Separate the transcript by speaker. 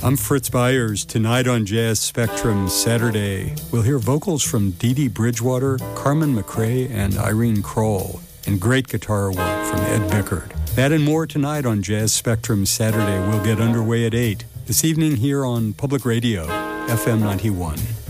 Speaker 1: I'm Fritz Byers. Tonight on Jazz Spectrum Saturday, we'll hear vocals from Dee Dee Bridgewater, Carmen McRae, and Irene Kroll, and great guitar work from Ed Bickert. That and more tonight on Jazz Spectrum Saturday. We'll get underway at 8 this evening here on Public Radio, FM 91.